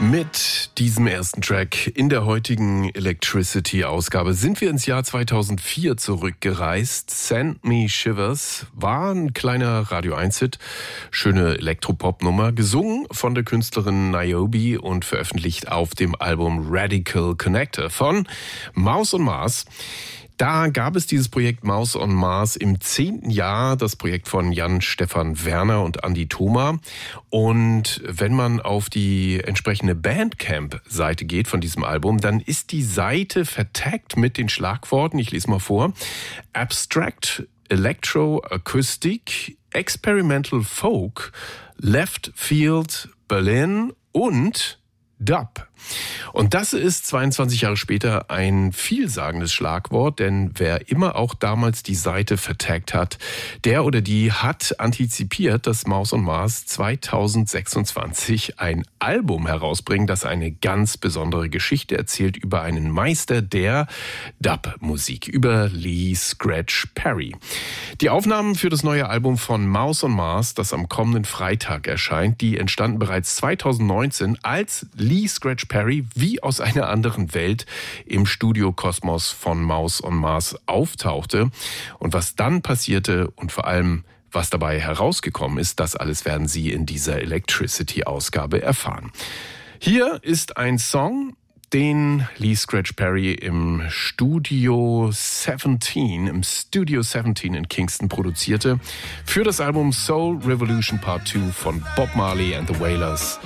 Mit diesem ersten Track in der heutigen Electricity-Ausgabe sind wir ins Jahr 2004 zurückgereist. Send Me Shivers war ein kleiner Radio-1-Hit, schöne Elektropop-Nummer, gesungen von der Künstlerin Niobe und veröffentlicht auf dem Album Radical Connector von Mouse on Mars. Da gab es dieses Projekt Mouse on Mars im 10. Jahr, das Projekt von Jan-Stefan Werner und Andi Thoma. Und wenn man auf die entsprechende Bandcamp-Seite geht von diesem Album, dann ist die Seite vertaggt mit den Schlagworten, ich lese mal vor: Abstract, Electro, Acoustic, Experimental Folk, Left Field, Berlin und Dub. Und das ist 22 Jahre später ein vielsagendes Schlagwort, denn wer immer auch damals die Seite vertaggt hat, der oder die hat antizipiert, dass Mouse on Mars 2026 ein Album herausbringt, das eine ganz besondere Geschichte erzählt über einen Meister der Dub-Musik, über Lee Scratch Perry. Die Aufnahmen für das neue Album von Mouse on Mars, das am kommenden Freitag erscheint, die entstanden bereits 2019, als Lee Scratch Perry wie aus einer anderen Welt im Studio-Kosmos von Mouse on Mars auftauchte. Und was dann passierte und vor allem, was dabei herausgekommen ist, das alles werden Sie in dieser Electricity-Ausgabe erfahren. Hier ist ein Song, den Lee Scratch Perry im Studio 17 in Kingston produzierte, für das Album Soul Revolution Part 2 von Bob Marley and the Wailers.